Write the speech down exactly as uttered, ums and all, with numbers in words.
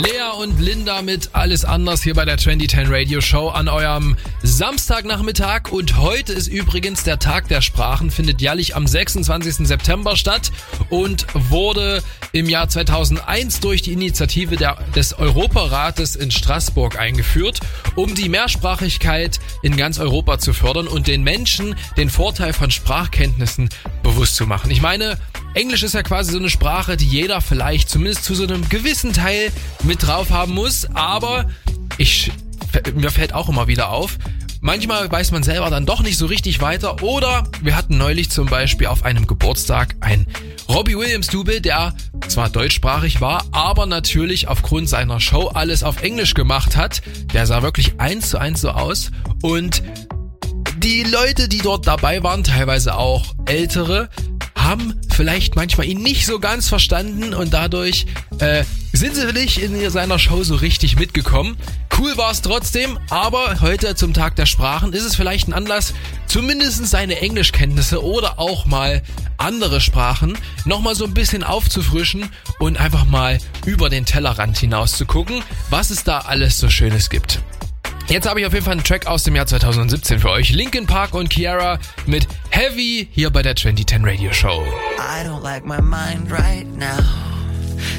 Lea und Linda mit Alles anders hier bei der zwanzig zehn Radio Show an eurem Samstagnachmittag. Und heute ist übrigens der Tag der Sprachen, findet jährlich am sechsundzwanzigsten September statt und wurde im Jahr zweitausendeins durch die Initiative der, des Europarates in Straßburg eingeführt, um die Mehrsprachigkeit in ganz Europa zu fördern und den Menschen den Vorteil von Sprachkenntnissen bewusst zu machen. Ich meine, Englisch ist ja quasi so eine Sprache, die jeder vielleicht zumindest zu so einem gewissen Teil mit drauf haben muss, aber ich, mir fällt auch immer wieder auf, manchmal weiß man selber dann doch nicht so richtig weiter. Oder wir hatten neulich zum Beispiel auf einem Geburtstag einen Robbie Williams-Double, der zwar deutschsprachig war, aber natürlich aufgrund seiner Show alles auf Englisch gemacht hat. Der sah wirklich eins zu eins so aus und die Leute, die dort dabei waren, teilweise auch ältere, haben vielleicht manchmal ihn nicht so ganz verstanden und dadurch äh, sind sie nicht in seiner Show so richtig mitgekommen. Cool war es trotzdem, aber heute zum Tag der Sprachen ist es vielleicht ein Anlass, zumindest seine Englischkenntnisse oder auch mal andere Sprachen nochmal so ein bisschen aufzufrischen und einfach mal über den Tellerrand hinaus zu gucken, was es da alles so Schönes gibt. Jetzt habe ich auf jeden Fall einen Track aus dem Jahr zweitausendsiebzehn für euch. Linkin Park und Ciara mit Heavy hier bei der zwanzig zehn Radio Show. I don't like my mind right now.